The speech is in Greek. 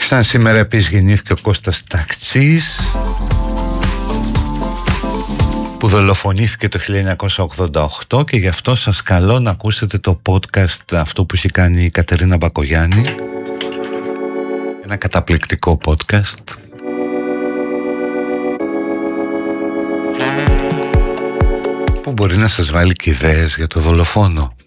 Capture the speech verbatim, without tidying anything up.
Σαν σήμερα επίσης γεννήθηκε ο Κώστας Ταξής, που δολοφονήθηκε το χίλια εννιακόσια ογδόντα οκτώ, και γι' αυτό σας καλώ να ακούσετε το podcast αυτό που έχει κάνει η Κατερίνα Μπακογιάννη. Ένα καταπληκτικό podcast. Που μπορεί να σας βάλει και ιδέες για το δολοφόνο.